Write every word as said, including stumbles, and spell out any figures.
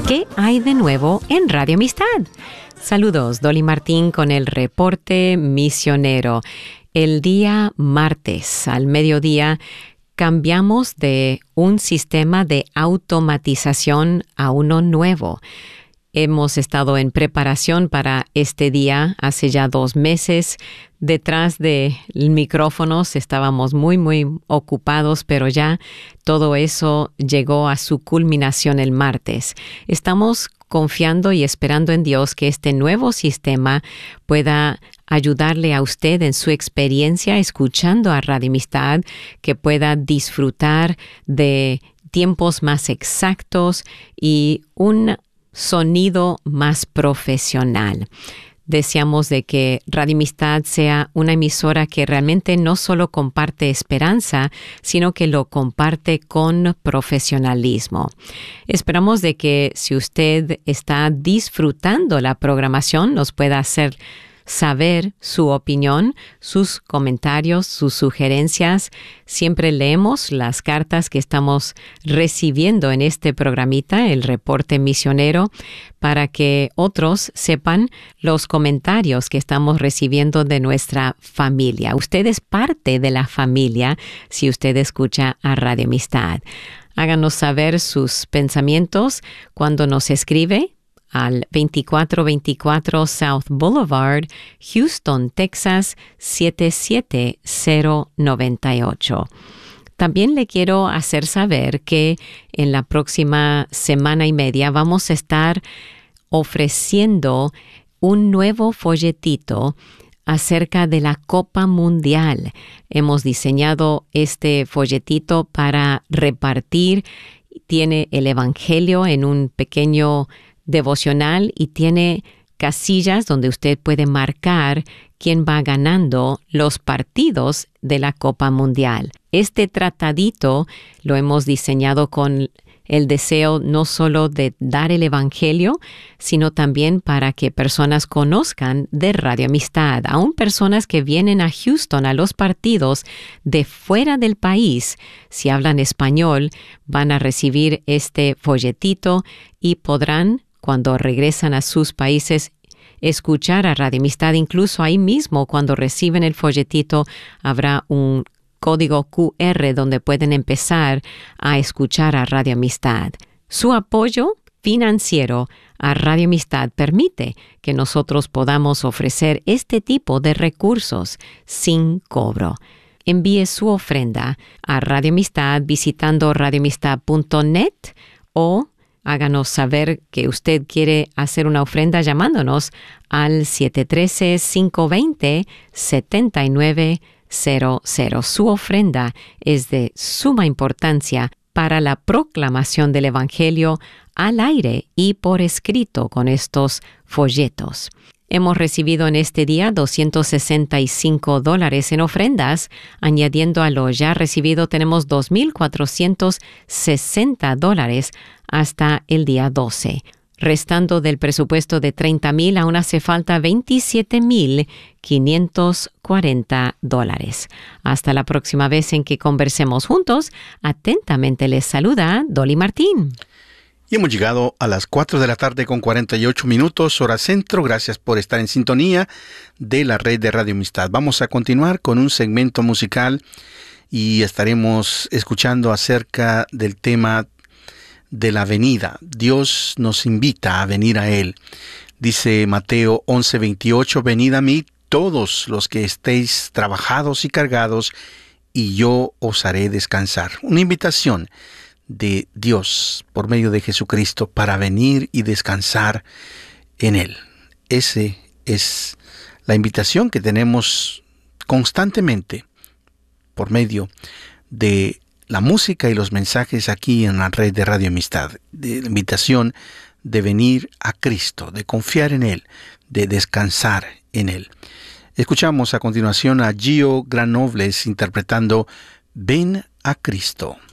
¿Qué hay de nuevo en Radio Amistad? Saludos, Dolly Martín con el reporte misionero. El día martes al mediodía cambiamos de un sistema de automatización a uno nuevo. Hemos estado en preparación para este día hace ya dos meses. Detrás de micrófonos estábamos muy, muy ocupados, pero ya todo eso llegó a su culminación el martes. Estamos confiando y esperando en Dios que este nuevo sistema pueda ayudarle a usted en su experiencia escuchando a Radio Amistad, que pueda disfrutar de tiempos más exactos y un sonido más profesional. Deseamos de que Radio Amistad sea una emisora que realmente no solo comparte esperanza, sino que lo comparte con profesionalismo. Esperamos de que si usted está disfrutando la programación, nos pueda hacer saber su opinión, sus comentarios, sus sugerencias. Siempre leemos las cartas que estamos recibiendo en este programita, el reporte misionero, para que otros sepan los comentarios que estamos recibiendo de nuestra familia. Usted es parte de la familia si usted escucha a Radio Amistad. Háganos saber sus pensamientos cuando nos escribe al veinticuatro veinticuatro South Boulevard, Houston, Texas siete siete cero nueve ocho. También le quiero hacer saber que en la próxima semana y media vamos a estar ofreciendo un nuevo folletito acerca de la Copa Mundial. Hemos diseñado este folletito para repartir. Tiene el Evangelio en un pequeño devocional y tiene casillas donde usted puede marcar quién va ganando los partidos de la Copa Mundial. Este tratadito lo hemos diseñado con el deseo no solo de dar el Evangelio, sino también para que personas conozcan de Radio Amistad. Aún personas que vienen a Houston a los partidos de fuera del país, si hablan español, van a recibir este folletito y podrán, cuando regresan a sus países, escuchar a Radio Amistad. Incluso ahí mismo, cuando reciben el folletito, habrá un código Q R donde pueden empezar a escuchar a Radio Amistad. Su apoyo financiero a Radio Amistad permite que nosotros podamos ofrecer este tipo de recursos sin cobro. Envíe su ofrenda a Radio Amistad visitando radio amistad punto net o háganos saber que usted quiere hacer una ofrenda llamándonos al siete uno tres, cinco dos cero, siete nueve cero cero. Su ofrenda es de suma importancia para la proclamación del Evangelio al aire y por escrito con estos folletos. Hemos recibido en este día doscientos sesenta y cinco dólares en ofrendas. Añadiendo a lo ya recibido, tenemos dos mil cuatrocientos sesenta dólares hasta el día doce. Restando del presupuesto de treinta mil, aún hace falta veintisiete mil quinientos cuarenta dólares. Hasta la próxima vez en que conversemos juntos, atentamente les saluda Dolly Martín. Y hemos llegado a las cuatro de la tarde con cuarenta y ocho minutos, hora centro. Gracias por estar en sintonía de la red de Radio Amistad. Vamos a continuar con un segmento musical y estaremos escuchando acerca del tema de la venida. Dios nos invita a venir a Él. Dice Mateo once veintiocho, venid a mí todos los que estéis trabajados y cargados, y yo os haré descansar. Una invitación de Dios por medio de Jesucristo para venir y descansar en Él. Esa es la invitación que tenemos constantemente por medio de la música y los mensajes aquí en la red de Radio Amistad. De la invitación de venir a Cristo, de confiar en Él, de descansar en Él. Escuchamos a continuación a Gio Granobles interpretando Ven a Cristo.